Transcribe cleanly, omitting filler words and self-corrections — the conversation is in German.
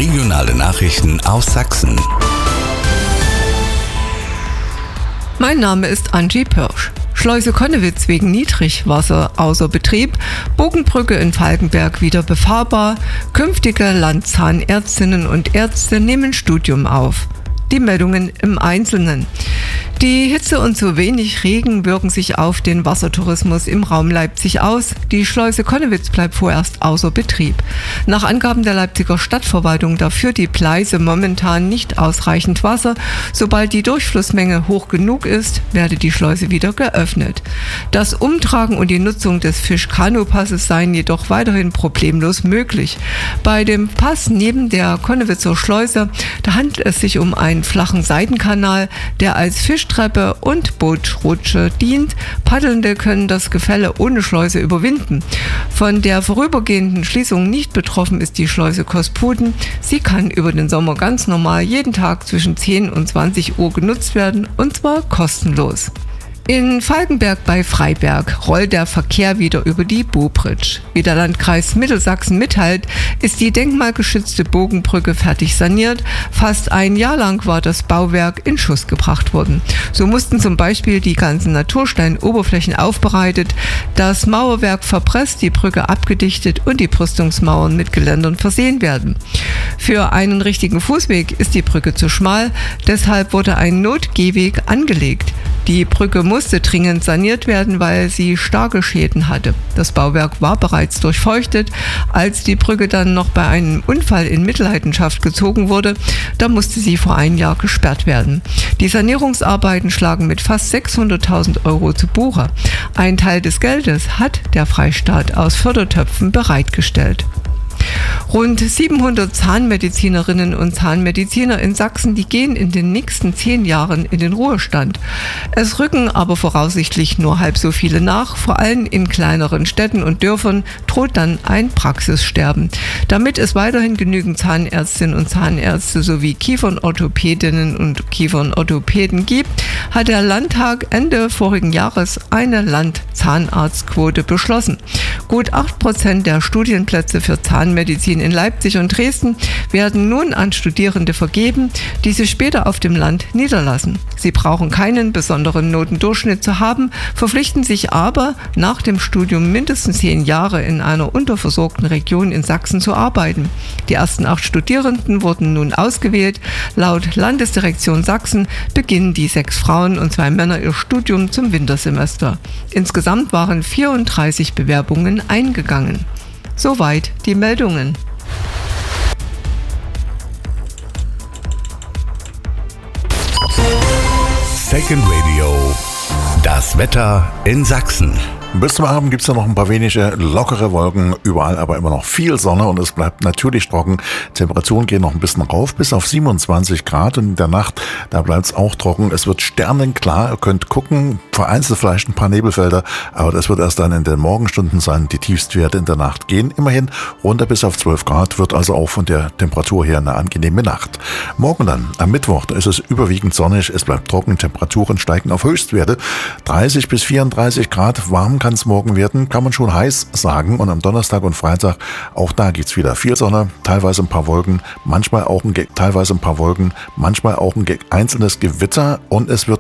Regionale Nachrichten aus Sachsen. Mein Name ist Angie Pirsch. Schleuse Connewitz wegen Niedrigwasser außer Betrieb, Bogenbrücke in Falkenberg wieder befahrbar, künftige Landzahnärztinnen und Ärzte nehmen Studium auf. Die Meldungen im Einzelnen. Die Hitze und zu wenig Regen wirken sich auf den Wassertourismus im Raum Leipzig aus. Die Schleuse Connewitz bleibt vorerst außer Betrieb. Nach Angaben der Leipziger Stadtverwaltung führt die Pleiße momentan nicht ausreichend Wasser. Sobald die Durchflussmenge hoch genug ist, werde die Schleuse wieder geöffnet. Das Umtragen und die Nutzung des Fisch-Kanu-Passes seien jedoch weiterhin problemlos möglich. Bei dem Pass neben der Connewitzer Schleuse, da handelt es sich um einen flachen Seitenkanal, der als Fischtreppe und Bootsrutsche dient. Paddelnde können das Gefälle ohne Schleuse überwinden. Von der vorübergehenden Schließung nicht betroffen ist die Schleuse Kosputen. Sie kann über den Sommer ganz normal jeden Tag zwischen 10 und 20 Uhr genutzt werden, und zwar kostenlos. In Falkenberg bei Freiberg rollt der Verkehr wieder über die Bobritsch. Wie der Landkreis Mittelsachsen mitteilt, ist die denkmalgeschützte Bogenbrücke fertig saniert. Fast ein Jahr lang war das Bauwerk in Schuss gebracht worden. So mussten zum Beispiel die ganzen Natursteinoberflächen aufbereitet, das Mauerwerk verpresst, die Brücke abgedichtet und die Brüstungsmauern mit Geländern versehen werden. Für einen richtigen Fußweg ist die Brücke zu schmal, deshalb wurde ein Notgehweg angelegt. Die Brücke musste dringend saniert werden, weil sie starke Schäden hatte. Das Bauwerk war bereits durchfeuchtet. Als die Brücke dann noch bei einem Unfall in Mitleidenschaft gezogen wurde, da musste sie vor einem Jahr gesperrt werden. Die Sanierungsarbeiten schlagen mit fast 600.000 Euro zu Buche. Ein Teil des Geldes hat der Freistaat aus Fördertöpfen bereitgestellt. Rund 700 Zahnmedizinerinnen und Zahnmediziner in Sachsen, die gehen in den nächsten 10 Jahren in den Ruhestand. Es rücken aber voraussichtlich nur halb so viele nach. Vor allem in kleineren Städten und Dörfern droht dann ein Praxissterben. Damit es weiterhin genügend Zahnärztinnen und Zahnärzte sowie Kiefernorthopädinnen und Kiefernorthopäden gibt, hat der Landtag Ende vorigen Jahres eine Landzahnarztquote beschlossen. Gut 8% der Studienplätze für Zahnmedizin in Leipzig und Dresden werden nun an Studierende vergeben, die sich später auf dem Land niederlassen. Sie brauchen keinen besonderen Notendurchschnitt zu haben, verpflichten sich aber, nach dem Studium mindestens 10 Jahre in einer unterversorgten Region in Sachsen zu arbeiten. Die ersten 8 Studierenden wurden nun ausgewählt. Laut Landesdirektion Sachsen beginnen die 6 Frauen und 2 Männer ihr Studium zum Wintersemester. Insgesamt waren 34 Bewerbungen eingegangen. Soweit die Meldungen. Second Radio. Das Wetter in Sachsen. Bis zum Abend gibt es ja noch ein paar wenige lockere Wolken, überall aber immer noch viel Sonne und es bleibt natürlich trocken. Temperaturen gehen noch ein bisschen rauf bis auf 27 Grad und in der Nacht, da bleibt es auch trocken. Es wird sternenklar, ihr könnt gucken, vereinzelt vielleicht ein paar Nebelfelder, aber das wird erst dann in den Morgenstunden sein. Die Tiefstwerte in der Nacht gehen immerhin runter bis auf 12 Grad, wird also auch von der Temperatur her eine angenehme Nacht. Morgen dann, am Mittwoch, da ist es überwiegend sonnig, es bleibt trocken, Temperaturen steigen auf Höchstwerte. 30 bis 34 Grad, warm kann es morgen werden, kann man schon heiß sagen. Und am Donnerstag und Freitag, auch da gibt es wieder viel Sonne, teilweise ein paar Wolken, manchmal auch ein einzelnes Gewitter und es wird